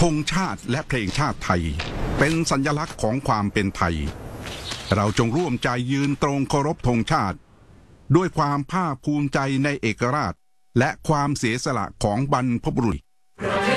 ธงชาติและเพลงชาติไทยเป็นสัญลักษณ์ของความเป็นไทยเราจงร่วมใจยืนตรงเคารพธงชาติด้วยความภาคภูมิใจในเอกราชและความเสียสละของบรรพบุรุษ